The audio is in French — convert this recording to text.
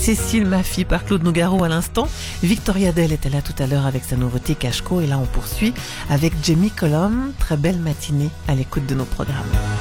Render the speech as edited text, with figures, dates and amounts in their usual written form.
Cécile, ma fille, par Claude Nougaro à l'instant. Victoria Dell était là tout à l'heure avec sa nouveauté Cashco. Et là, on poursuit avec Jamie Cullum. Très belle matinée à l'écoute de nos programmes.